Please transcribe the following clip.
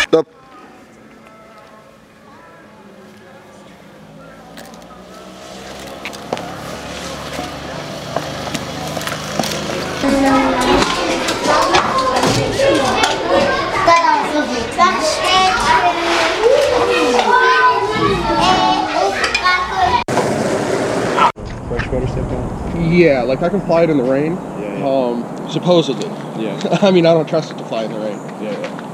Stop. Much better step down? Yeah, like I can fly it in the rain. Yeah. Supposedly. Yeah. I mean, I don't trust it to fly in the rain. Yeah.